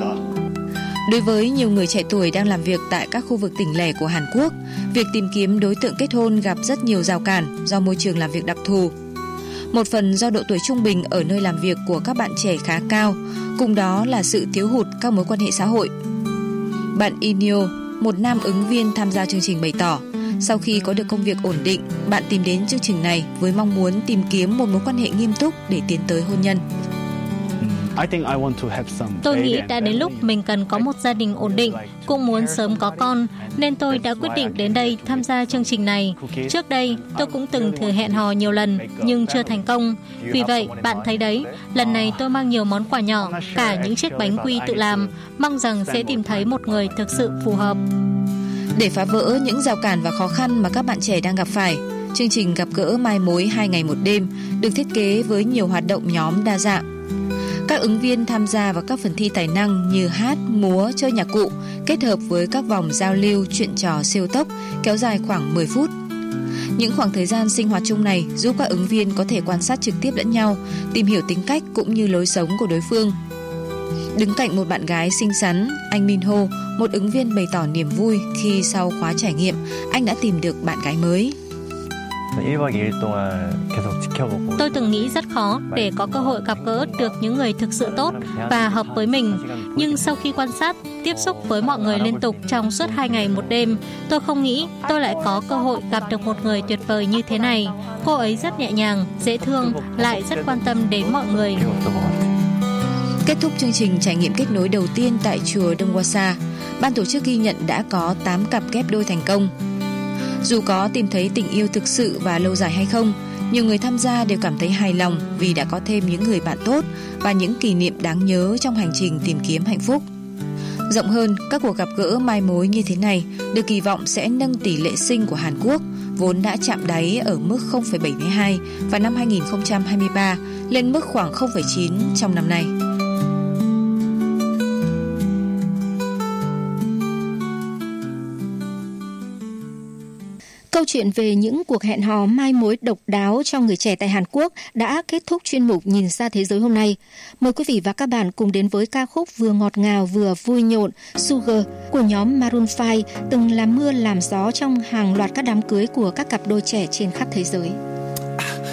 Đối với nhiều người trẻ tuổi đang làm việc tại các khu vực tỉnh lẻ của Hàn Quốc, việc tìm kiếm đối tượng kết hôn gặp rất nhiều rào cản do môi trường làm việc đặc thù. Một phần do độ tuổi trung bình ở nơi làm việc của các bạn trẻ khá cao, cùng đó là sự thiếu hụt các mối quan hệ xã hội. Bạn Inyo, một nam ứng viên tham gia chương trình bày tỏ, sau khi có được công việc ổn định, bạn tìm đến chương trình này với mong muốn tìm kiếm một mối quan hệ nghiêm túc để tiến tới hôn nhân. Tôi nghĩ đã đến lúc mình cần có một gia đình ổn định, cũng muốn sớm có con, nên tôi đã quyết định đến đây tham gia chương trình này. Trước đây, tôi cũng từng thử hẹn hò nhiều lần, nhưng chưa thành công. Vì vậy, bạn thấy đấy, lần này tôi mang nhiều món quà nhỏ, cả những chiếc bánh quy tự làm, mong rằng sẽ tìm thấy một người thực sự phù hợp. Để phá vỡ những rào cản và khó khăn mà các bạn trẻ đang gặp phải, chương trình gặp gỡ mai mối 2 ngày 1 đêm được thiết kế với nhiều hoạt động nhóm đa dạng. Các ứng viên tham gia vào các phần thi tài năng như hát, múa, chơi nhạc cụ, kết hợp với các vòng giao lưu, chuyện trò siêu tốc kéo dài khoảng 10 phút. Những khoảng thời gian sinh hoạt chung này giúp các ứng viên có thể quan sát trực tiếp lẫn nhau, tìm hiểu tính cách cũng như lối sống của đối phương. Đứng cạnh một bạn gái xinh xắn, anh Min Ho, một ứng viên bày tỏ niềm vui khi sau khóa trải nghiệm, anh đã tìm được bạn gái mới. Tôi từng nghĩ rất khó để có cơ hội gặp gỡ được những người thực sự tốt và hợp với mình. Nhưng sau khi quan sát, tiếp xúc với mọi người liên tục trong suốt 2 ngày 1 đêm, tôi không nghĩ tôi lại có cơ hội gặp được một người tuyệt vời như thế này. Cô ấy rất nhẹ nhàng, dễ thương, lại rất quan tâm đến mọi người. Kết thúc chương trình trải nghiệm kết nối đầu tiên tại chùa Dongwasa, ban tổ chức ghi nhận đã có 8 cặp ghép đôi thành công. Dù có tìm thấy tình yêu thực sự và lâu dài hay không, nhiều người tham gia đều cảm thấy hài lòng vì đã có thêm những người bạn tốt và những kỷ niệm đáng nhớ trong hành trình tìm kiếm hạnh phúc. Rộng hơn, các cuộc gặp gỡ mai mối như thế này được kỳ vọng sẽ nâng tỷ lệ sinh của Hàn Quốc, vốn đã chạm đáy ở mức 0,72 vào năm 2023, lên mức khoảng 0,9 trong năm nay. Câu chuyện về những cuộc hẹn hò mai mối độc đáo cho người trẻ tại Hàn Quốc đã kết thúc chuyên mục Nhìn ra thế giới hôm nay. Mời quý vị và các bạn cùng đến với ca khúc vừa ngọt ngào vừa vui nhộn Sugar của nhóm Maroon 5, từng làm mưa làm gió trong hàng loạt các đám cưới của các cặp đôi trẻ trên khắp thế giới.